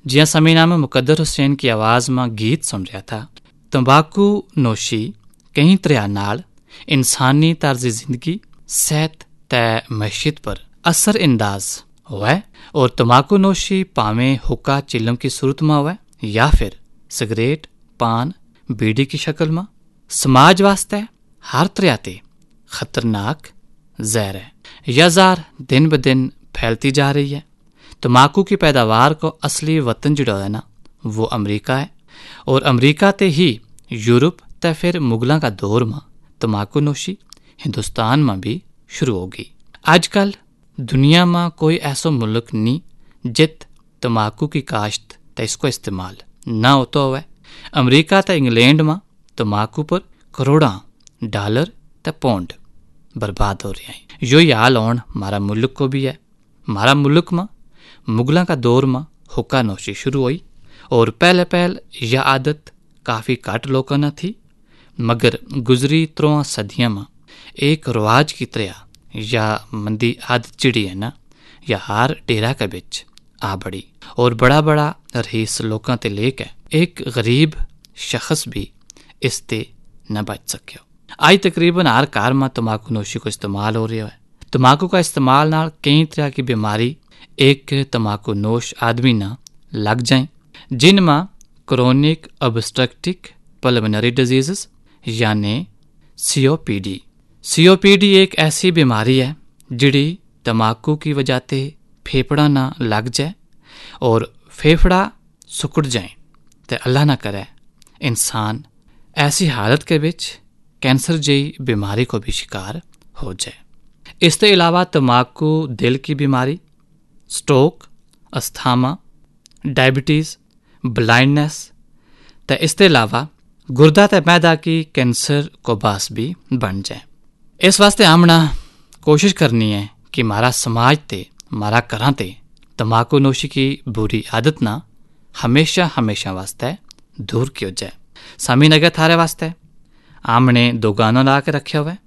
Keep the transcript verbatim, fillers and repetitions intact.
जियां समीना में मुकद्दर हुसैन की आवाज़ में गीत सुन रहा था। तंबाकू नोशी कई तरह नाल इंसानी तर्ज जिंदगी, सेहत ते मैशियत पर असर अंदाज होवे। और तंबाकू नोशी भावें हुक्का चिलम की सूरत में होवे या फिर सिगरेट, पान, बीड़ी की शक्ल में, समाज वास्ते हर तरह ते खतरनाक जहर है। यह जार दिन ब दिन फैलती जा रही है। तंबाकू की पैदावार को असली वतन जो है ना वो अमेरिका है, और अमेरिका ते ही यूरोप ते फिर मुगलों का दौर में तंबाकू नोशी हिंदुस्तान में भी शुरू होगी। आजकल दुनिया में कोई ऐसा मुल्क नहीं जित तंबाकू की काश्त ते इसको इस्तेमाल ना होता हुआ। अमेरिका ते इंग्लैंड में तंबाकू पर करोड़ों डॉलर ते पौंड बर्बाद हो रहे हैं। यो ही हाल होन हमारा मुल्क को भी है। हमारा मुल्क में मुगलों का दौर में हुक्का नोशी शुरू हुई, और पहले पहले यह आदत काफ़ी घट लोगों ने थी, मगर गुजरी त्रों सदियों में एक रिवाज की तरह यह मंदी आदत चिड़ी है ना यह हर डेरा के बिच आ बड़ी, और बड़ा बड़ा रईस लोगों ते लेके एक गरीब शख्स भी इससे न बच सके। आज तकरीबन हर कार में तंबाकू नोशी को इस्तेमाल हो रहा है। तंबाकू का इस्तेमाल नाल कई तरह की बीमारी एक तंबाकू नोश आदमी ना लग जाए, जिनमें क्रोनिक ऑब्स्ट्रक्टिव पल्मोनरी डिजीज़ यानी सी ओ पी डी। सी ओ पी डी एक ऐसी बीमारी है जिड़ी तंबाकू की वजह से फेफड़ा ना लग जाए और फेफड़ा सुकड़ जाए, तो अल्लाह ना करे इंसान ऐसी हालत के बिच कैंसर जई बीमारी को भी शिकार हो जाए। इसके अलावा तंबाकू दिल की बीमारी, स्ट्रोक, अस्थमा, डायबिटीज़, ब्लाइंडनेस ते इसके अलावा गुर्दा ते मैदा की कैंसर को बास भी बन जाए। इस वास्ते हमने कोशिश करनी है कि हमारा समाज ते हमारा घरां ते तंबाकू नोशी की बुरी आदत ना हमेशा हमेशा वास्ते दूर किया जाए। सामी नगर थारे वास्ते हमने दो गाना ला के रखे हुए।